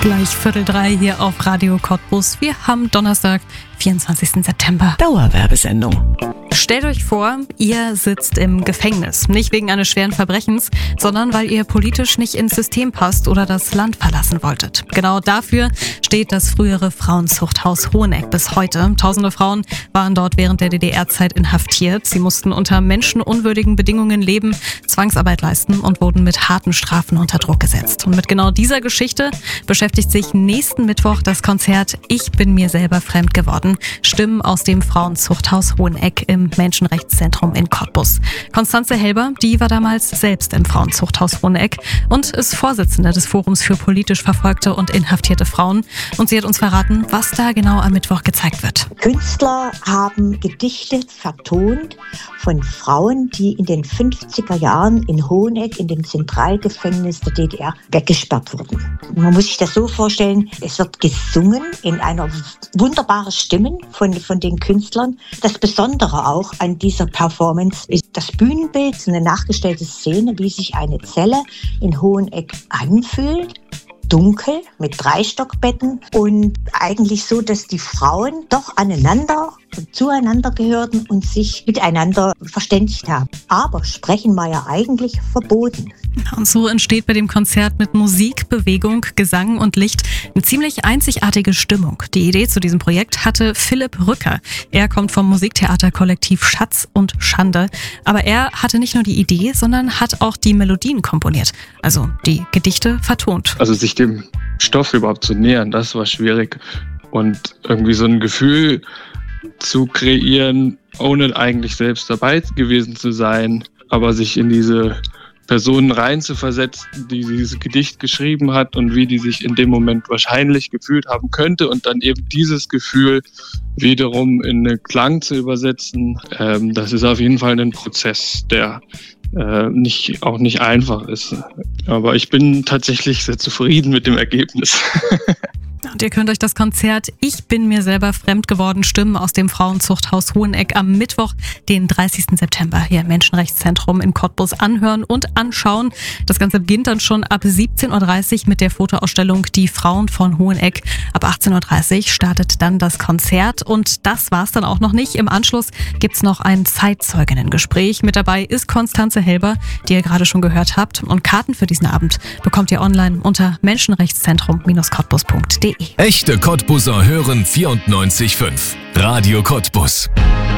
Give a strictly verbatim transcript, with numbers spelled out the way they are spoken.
gleich Viertel drei hier auf Radio Cottbus. Wir haben Donnerstag, vierundzwanzigsten September. Dauerwerbesendung. Stellt euch vor, ihr sitzt im Gefängnis. Nicht wegen eines schweren Verbrechens, sondern weil ihr politisch nicht ins System passt oder das Land verlassen wolltet. Genau dafür steht das frühere Frauenzuchthaus Hoheneck bis heute. Tausende Frauen waren dort während der D D R-Zeit inhaftiert. Sie mussten unter menschenunwürdigen Bedingungen leben, Zwangsarbeit leisten und wurden mit harten Strafen unter Druck gesetzt. Und mit genau dieser Geschichte beschäftigt sich nächsten Mittwoch das Konzert Ich bin mir selber fremd geworden. Stimmen aus dem Frauenzuchthaus Hoheneck im Menschenrechtszentrum in Cottbus. Constanze Helber, die war damals selbst im Frauenzuchthaus Hoheneck und ist Vorsitzende des Forums für politisch verfolgte und inhaftierte Frauen. Und sie hat uns verraten, was da genau am Mittwoch gezeigt wird. Künstler haben Gedichte vertont von Frauen, die in den fünfziger Jahren in Hoheneck in dem Zentralgefängnis der D D R weggesperrt wurden. Man muss sich das so vorstellen, es wird gesungen in einer wunderbaren Stimme von, von den Künstlern. Das Besondere auch an dieser Performance ist das Bühnenbild, eine nachgestellte Szene, wie sich eine Zelle in Hoheneck anfühlt. Dunkel mit drei Stockbetten und eigentlich so, dass die Frauen doch aneinander und zueinander gehörten und sich miteinander verständigt haben. Aber sprechen war ja eigentlich verboten. Und so entsteht bei dem Konzert mit Musik, Bewegung, Gesang und Licht eine ziemlich einzigartige Stimmung. Die Idee zu diesem Projekt hatte Philipp Rücker. Er kommt vom Musiktheaterkollektiv Schatz und Schande. Aber er hatte nicht nur die Idee, sondern hat auch die Melodien komponiert. Also die Gedichte vertont. Also sich dem Stoff überhaupt zu nähern, das war schwierig. Und irgendwie so ein Gefühl zu kreieren, ohne eigentlich selbst dabei gewesen zu sein, aber sich in diese Personen reinzuversetzen, die dieses Gedicht geschrieben hat und wie die sich in dem Moment wahrscheinlich gefühlt haben könnte und dann eben dieses Gefühl wiederum in einen Klang zu übersetzen, ähm, das ist auf jeden Fall ein Prozess, der äh, nicht, auch nicht einfach ist. Aber ich bin tatsächlich sehr zufrieden mit dem Ergebnis. Und ihr könnt euch das Konzert Ich bin mir selber fremd geworden, Stimmen aus dem Frauenzuchthaus Hoheneck am Mittwoch, den dreißigsten September hier im Menschenrechtszentrum in Cottbus anhören und anschauen. Das Ganze beginnt dann schon ab siebzehn Uhr dreißig mit der Fotoausstellung Die Frauen von Hoheneck. Ab achtzehn Uhr dreißig startet dann das Konzert und das war's dann auch noch nicht. Im Anschluss gibt's noch ein Zeitzeuginnengespräch. Mit dabei ist Constanze Helber, die ihr gerade schon gehört habt. Und Karten für diesen Abend bekommt ihr online unter menschenrechtszentrum Bindestrich cottbus punkt de. Echte Cottbuser hören vierundneunzig Komma fünf. Radio Cottbus.